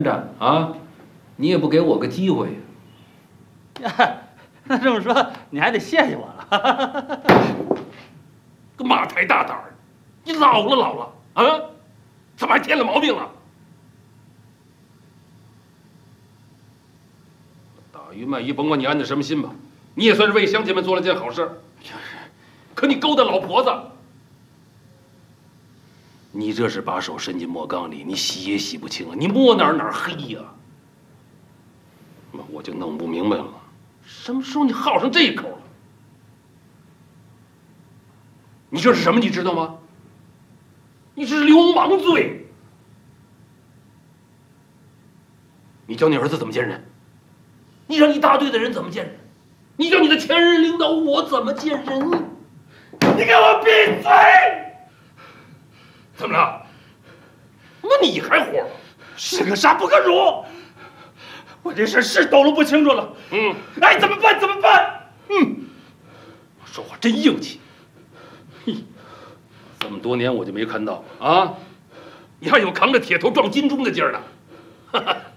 着啊，你也不给我个机会。 那这么说，你还得谢谢我了。 个马抬大胆儿，你老了啊，怎么还添了毛病了？打鱼卖鱼，甭管你安的什么心吧，你也算是为乡亲们做了件好事。就是，可你勾搭老婆子，你这是把手伸进磨缸里，你洗也洗不清啊！你摸哪儿黑呀？我就弄不明白了，什么时候你好上这口了？你这是什么？你知道吗？你这是流氓罪！你教你儿子怎么见人？你让一大队的人怎么见人？你叫你的前任领导我怎么见人？你给我闭嘴！怎么了？那你还活？ 是个杀不可辱！我这事是抖搂不清楚了。哎，怎么办？怎么办？ 说话真硬气。这么多年我就没看到啊，你还有扛着铁头撞金钟的劲儿呢。